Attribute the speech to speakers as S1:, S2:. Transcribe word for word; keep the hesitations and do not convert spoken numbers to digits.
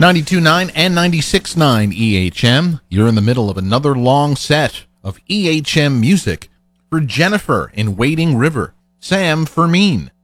S1: ninety-two point nine and ninety-six point nine E H M. You're in the middle of another long set of E H M music for Jennifer in Wading River, Sam Fermin